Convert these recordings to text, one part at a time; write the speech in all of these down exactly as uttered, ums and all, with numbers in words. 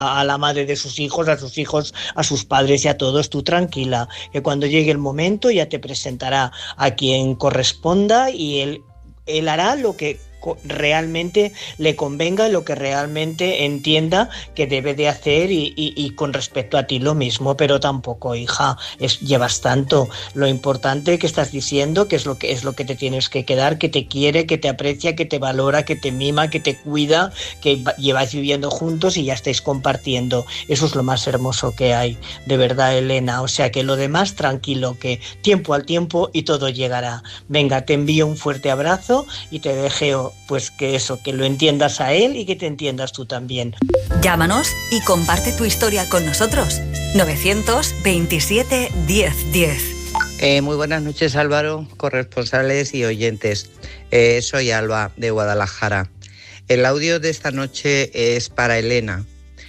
a la madre de sus hijos, a sus hijos, a sus padres y a todos. Tú tranquila, que cuando llegue el momento ya te presentará a quien corresponda y él, él hará lo que realmente le convenga, lo que realmente entienda que debe de hacer y, y, y con respecto a ti lo mismo, pero tampoco, hija, es, llevas tanto. Lo importante que estás diciendo, que es lo que es lo que te tienes que quedar, que te quiere, que te aprecia, que te valora, que te mima, que te cuida, que lleváis viviendo juntos y ya estáis compartiendo. Eso es lo más hermoso que hay, de verdad, Elena. O sea que lo demás, tranquilo, que tiempo al tiempo y todo llegará. Venga, te envío un fuerte abrazo y te deseo pues que eso, que lo entiendas a él y que te entiendas tú también. Llámanos y comparte tu historia con nosotros. novecientos veintisiete diez diez. Eh, muy buenas noches, Álvaro, corresponsales y oyentes. Eh, soy Alba, de Guadalajara. El audio de esta noche es para Elena.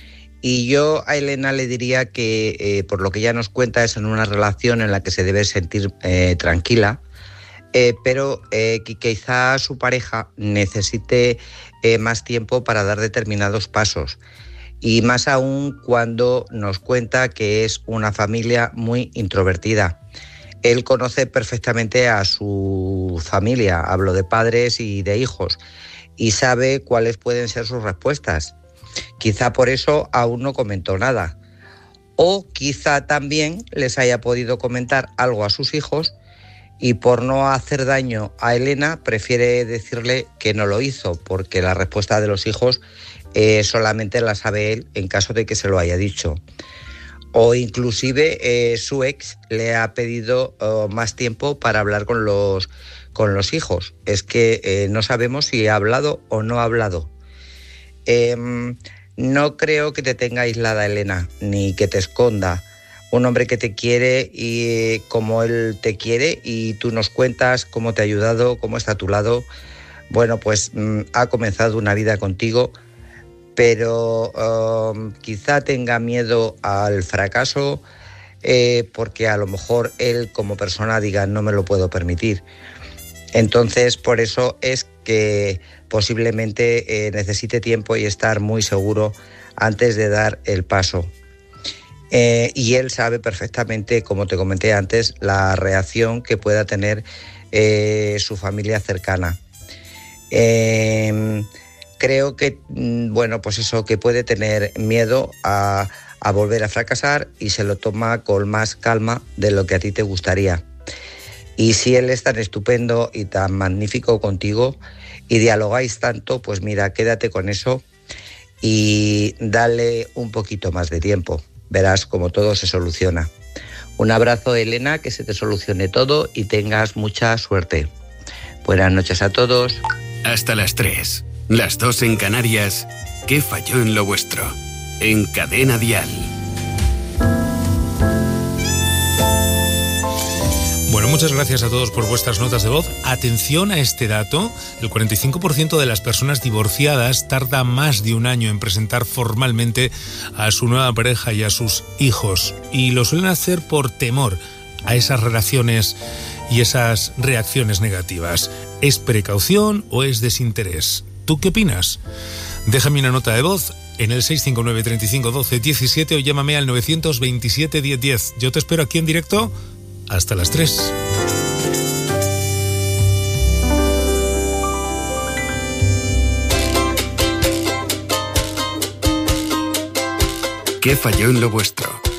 Y yo a Elena le diría que, eh, por lo que ella nos cuenta, es en una relación en la que se debe sentir eh, tranquila, Eh, pero eh, que quizá su pareja necesite eh, más tiempo para dar determinados pasos, y más aún cuando nos cuenta que es una familia muy introvertida. Él conoce perfectamente a su familia, hablo de padres y de hijos, y sabe cuáles pueden ser sus respuestas. Quizá por eso aún no comentó nada, o quizá también les haya podido comentar algo a sus hijos, y por no hacer daño a Elena prefiere decirle que no lo hizo, porque la respuesta de los hijos eh, solamente la sabe él en caso de que se lo haya dicho. O inclusive eh, su ex le ha pedido oh, más tiempo para hablar con los, con los hijos. Es que eh, no sabemos si ha hablado o no ha hablado. Eh, no creo que te tenga aislada, Elena, ni que te esconda. Un hombre que te quiere y como él te quiere, y tú nos cuentas cómo te ha ayudado, cómo está a tu lado. Bueno, pues mmm, ha comenzado una vida contigo, pero uh, quizá tenga miedo al fracaso eh, porque a lo mejor él como persona diga no me lo puedo permitir. Entonces, por eso es que posiblemente eh, necesite tiempo y estar muy seguro antes de dar el paso. Eh, y él sabe perfectamente, como te comenté antes, la reacción que pueda tener eh, su familia cercana. Eh, creo que, bueno, pues eso, que puede tener miedo a, a volver a fracasar y se lo toma con más calma de lo que a ti te gustaría. Y si él es tan estupendo y tan magnífico contigo y dialogáis tanto, pues mira, quédate con eso y dale un poquito más de tiempo. Verás cómo todo se soluciona. Un abrazo, Elena, que se te solucione todo y tengas mucha suerte. Buenas noches a todos. Hasta las tres, las dos en Canarias. ¿Qué falló en lo vuestro? En Cadena Dial. Bueno, muchas gracias a todos por vuestras notas de voz. Atención a este dato: el cuarenta y cinco por ciento de las personas divorciadas tarda más de un año en presentar formalmente a su nueva pareja y a sus hijos. Y lo suelen hacer por temor a esas relaciones y esas reacciones negativas. ¿Es precaución o es desinterés? ¿Tú qué opinas? Déjame una nota de voz en el seis cinco nueve, treinta y cinco, doce, diecisiete o llámame al novecientos veintisiete diez diez. Yo te espero aquí en directo hasta las tres. ¿Qué falló en lo vuestro?